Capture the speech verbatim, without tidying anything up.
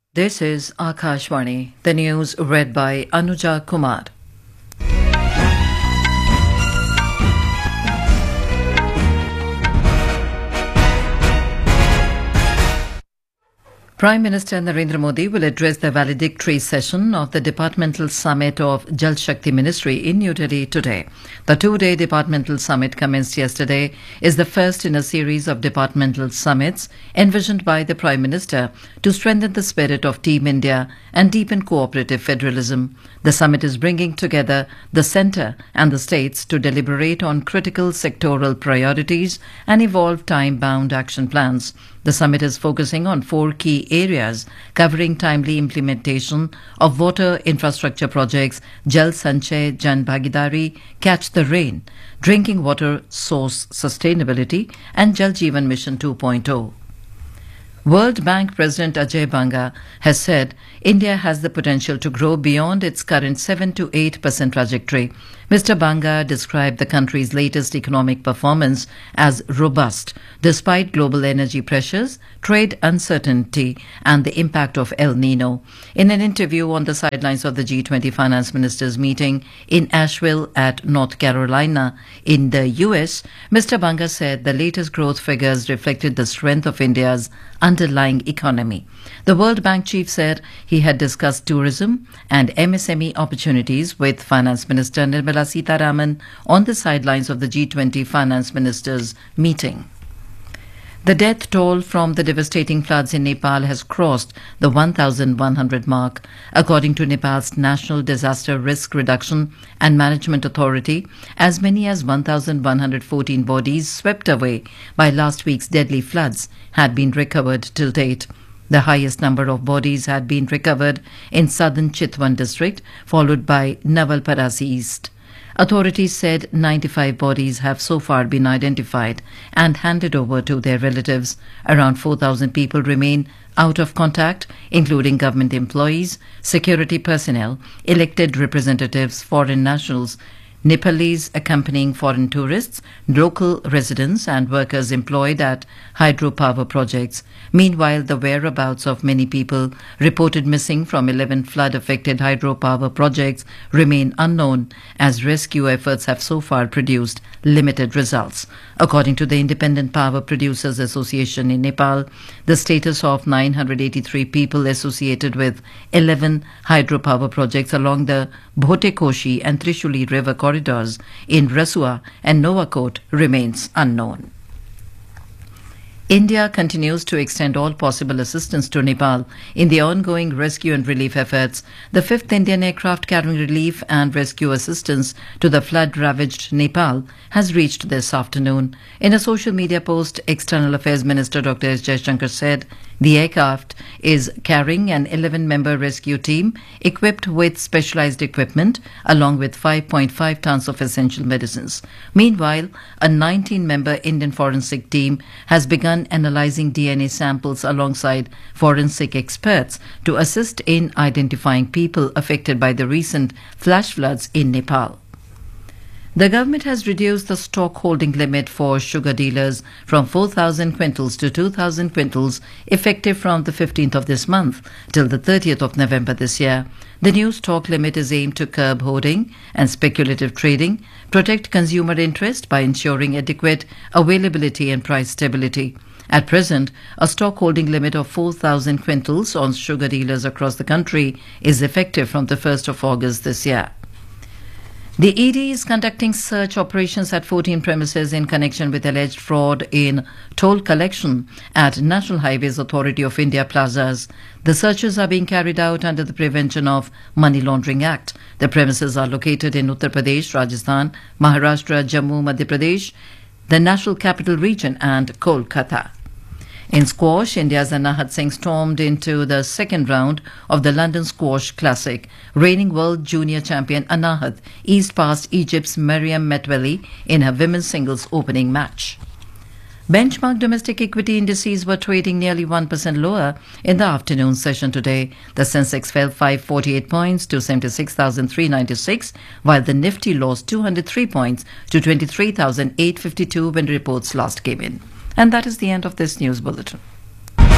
This is Akashvani, the news read by Anuja Kumar. Prime Minister Narendra Modi will address the valedictory session of the Departmental Summit of Jal Shakti Ministry in New Delhi today. The two-day departmental summit commenced yesterday is the first in a series of departmental summits envisioned by the Prime Minister to strengthen the spirit of Team India and deepen cooperative federalism. The summit is bringing together the centre and the states to deliberate on critical sectoral priorities and evolve time-bound action plans. The summit is focusing on four key areas covering timely implementation of water infrastructure projects, Jal Sanchay Jan Bhagidari, Catch the Rain, Drinking Water Source Sustainability, and Jal Jeevan Mission two point oh. World Bank President Ajay Banga has said India has the potential to grow beyond its current seven to eight percent trajectory. Mister Banga described the country's latest economic performance as robust, despite global energy pressures, trade uncertainty, and the impact of El Nino. In an interview on the sidelines of the G twenty finance ministers meeting in Asheville at North Carolina in the U S, Mister Banga said the latest growth figures reflected the strength of India's underlying economy. The World Bank chief said he had discussed tourism and M S M E opportunities with Finance Minister Nirmala Sitharaman on the sidelines of the G twenty finance ministers meeting. The death toll from the devastating floods in Nepal has crossed the one thousand one hundred mark. According to Nepal's National Disaster Risk Reduction and Management Authority, as many as one thousand one hundred fourteen bodies swept away by last week's deadly floods had been recovered till date. The highest number of bodies had been recovered in southern Chitwan district, followed by Nawalparasi East. Authorities said ninety-five bodies have so far been identified and handed over to their relatives. Around four thousand people remain out of contact, including government employees, security personnel, elected representatives, foreign nationals, Nepalese accompanying foreign tourists, local residents and workers employed at hydropower projects. Meanwhile, the whereabouts of many people reported missing from eleven flood-affected hydropower projects remain unknown, as rescue efforts have so far produced limited results. According to the Independent Power Producers Association in Nepal, the status of nine hundred eighty-three people associated with eleven hydropower projects along the Bhotekoshi and Trishuli river corridors in Rasua and Novakot remains unknown. India continues to extend all possible assistance to Nepal in the ongoing rescue and relief efforts. The fifth Indian aircraft carrying relief and rescue assistance to the flood-ravaged Nepal has reached this afternoon. In a social media post, External Affairs Minister Doctor S. Jaishankar said the aircraft is carrying an eleven-member rescue team equipped with specialized equipment along with five point five tons of essential medicines. Meanwhile, a nineteen-member Indian forensic team has begun analyzing D N A samples alongside forensic experts to assist in identifying people affected by the recent flash floods in Nepal. The government has reduced the stock holding limit for sugar dealers from four thousand quintals to two thousand quintals effective from the fifteenth of this month till the thirtieth of November this year. The new stock limit is aimed to curb hoarding and speculative trading, protect consumer interest by ensuring adequate availability and price stability. At present, a stock holding limit of four thousand quintals on sugar dealers across the country is effective from the first of August this year. The E D is conducting search operations at fourteen premises in connection with alleged fraud in toll collection at National Highways Authority of India plazas. The searches are being carried out under the Prevention of Money Laundering Act. The premises are located in Uttar Pradesh, Rajasthan, Maharashtra, Jammu, Madhya Pradesh, the National Capital Region and Kolkata. In squash, India's Anahat Singh stormed into the second round of the London Squash Classic. Reigning world junior champion Anahat eased past Egypt's Mariam Metweli in her women's singles opening match. Benchmark domestic equity indices were trading nearly one percent lower in the afternoon session today. The Sensex fell five hundred forty-eight points to seventy-six thousand three hundred ninety-six, while the Nifty lost two hundred three points to twenty-three thousand eight hundred fifty-two when reports last came in. And that is the end of this news bulletin.